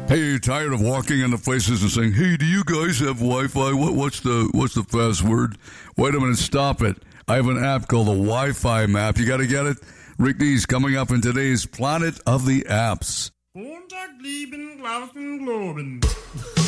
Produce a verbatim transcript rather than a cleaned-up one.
Hey, you're tired of walking into places and saying, "Hey, do you guys have Wi-Fi? What, what's the what's the password?" Wait a minute, stop it. I have an app called the Wi-Fi Map. You got to get it. Rick Dees coming up in today's Planet of the Apps. Montag, lieben, Glauben, Globen.